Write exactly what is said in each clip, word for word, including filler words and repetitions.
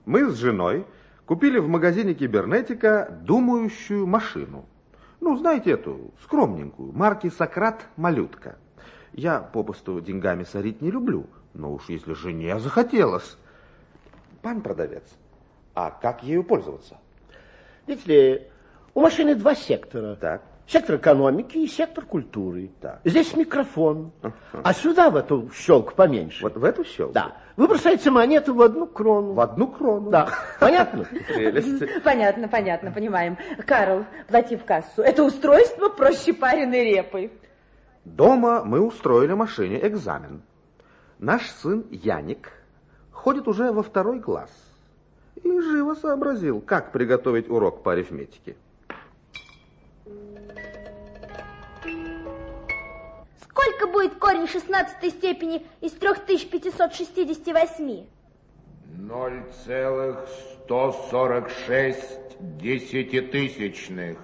Мы с женой купили в магазине кибернетика думающую машину. Ну, знаете эту, скромненькую, марки «Сократ-малютка». Я попусту деньгами сорить не люблю, но уж если жене захотелось. Пан продавец, а как ею пользоваться? Видите ли, у машины два сектора. Так. Сектор экономики и сектор культуры. Так. Здесь микрофон. Uh-huh. А сюда, в эту щелку поменьше. Вот в эту щелку? Да. Вы бросаете монету в одну крону. В одну крону? Да. Понятно? Прелесть. Понятно, понятно, понимаем. Карл, плати в кассу. Это устройство проще пареной репы. Дома мы устроили машине экзамен. Наш сын Яник ходит уже во второй класс. И живо сообразил, как приготовить урок по арифметике. Сколько будет корень шестнадцатой степени из трех тысяч пятисот шестидесяти восьми? ноль целых сто сорок шесть десятитысячных.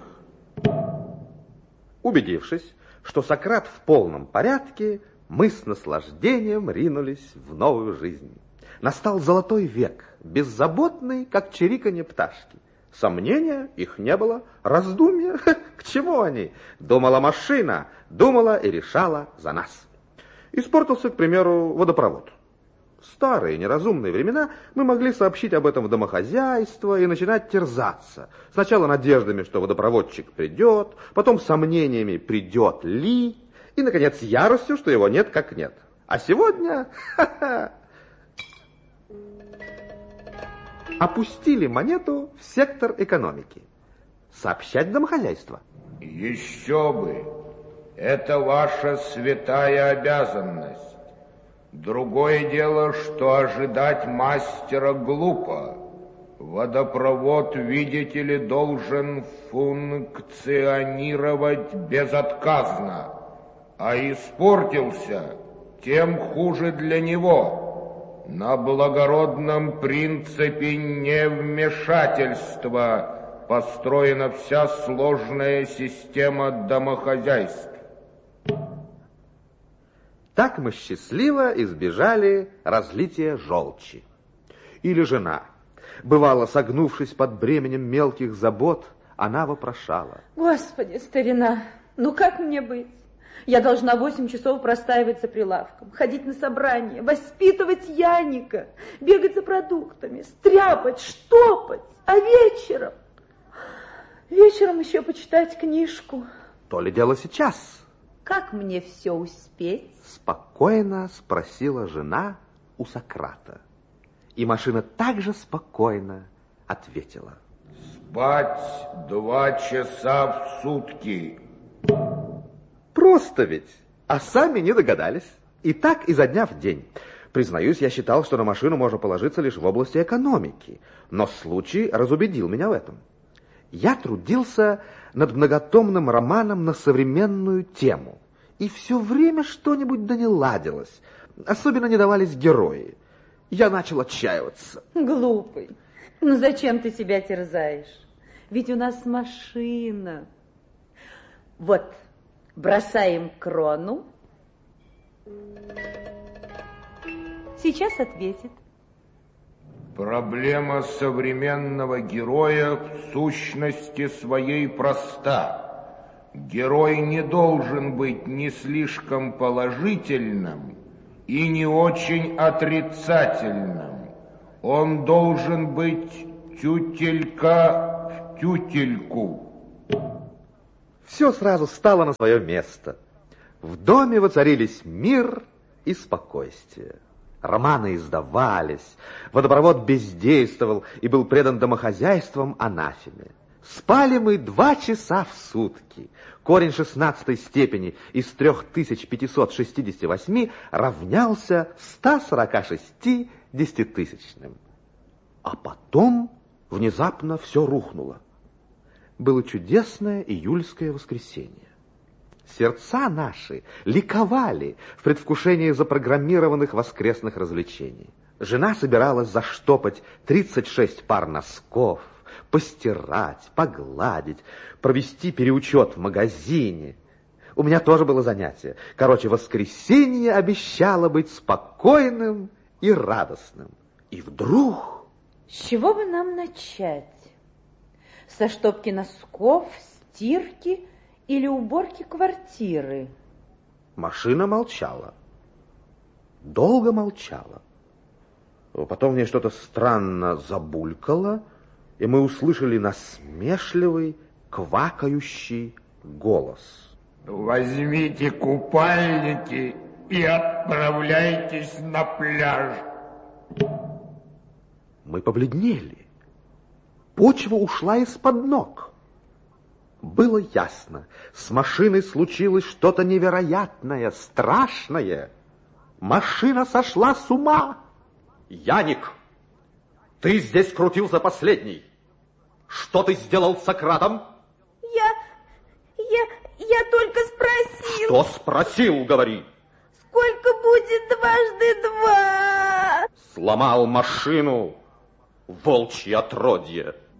Убедившись, что Сократ в полном порядке, мы с наслаждением ринулись в новую жизнь. Настал золотой век, беззаботный, как чириканье пташки. Сомнения их не было, раздумья, к чему они? Думала машина, думала и решала за нас. Испортился, к примеру, водопровод. В старые неразумные времена мы могли сообщить об этом в домохозяйство и начинать терзаться. Сначала надеждами, что водопроводчик придет, потом сомнениями, придет ли, и, наконец, яростью, что его нет как нет. А сегодня... Ха-ха, опустили монету в сектор экономики. Сообщать домохозяйство. Еще бы! Это ваша святая обязанность. Другое дело, что ожидать мастера глупо. Водопровод, видите ли, должен функционировать безотказно. А испортился, тем хуже для него. На благородном принципе невмешательства построена вся сложная система домохозяйств. Так мы счастливо избежали разлития желчи. Или жена, бывало, согнувшись под бременем мелких забот, она вопрошала: Господи, старина, ну как мне быть? Я должна восемь часов простаивать за прилавком, ходить на собрания, воспитывать Яника, бегать за продуктами, стряпать, штопать, а вечером... Вечером еще почитать книжку. То ли дело сейчас. Как мне все успеть? Спокойно спросила жена у Сократа. И машина также спокойно ответила: Спать два часа в сутки. Просто ведь, а сами не догадались. И так изо дня в день. Признаюсь, я считал, что на машину можно положиться лишь в области экономики, но случай разубедил меня в этом. Я трудился над многотомным романом на современную тему, и все время что-нибудь да не ладилось, особенно не давались герои. Я начал отчаиваться. Глупый, ну зачем ты себя терзаешь? Ведь у нас машина. Вот... Бросаем крону. Сейчас ответит. Проблема современного героя в сущности своей проста. Герой не должен быть ни слишком положительным и не очень отрицательным. Он должен быть тютелька в тютельку. Все сразу стало на свое место. В доме воцарились мир и спокойствие. Романы издавались, водопровод бездействовал и был предан домохозяйствам анафеме. Спали мы два часа в сутки. Корень шестнадцатой степени из трех тысяч пятисот шестидесяти восьми равнялся ста сорока шести десятитысячным. А потом внезапно все рухнуло. Было чудесное июльское воскресенье. Сердца наши ликовали в предвкушении запрограммированных воскресных развлечений. Жена собиралась заштопать тридцать шесть пар носков, постирать, погладить, провести переучет в магазине. У меня тоже было занятие. Короче, воскресенье обещало быть спокойным и радостным. И вдруг С чего бы нам начать? Со штопки носков, стирки или уборки квартиры? Машина молчала. Долго молчала. Потом в ней что-то странно забулькало, и мы услышали насмешливый, квакающий голос. Возьмите купальники и отправляйтесь на пляж. Мы побледнели. Почва ушла из-под ног. Было ясно, с машиной случилось что-то невероятное, страшное. Машина сошла с ума. Яник, ты здесь крутился последний. Что ты сделал с Сократом? Я... я... я только спросил. Что спросил, говори? Сколько будет дважды два? Сломал машину, волчье отродье.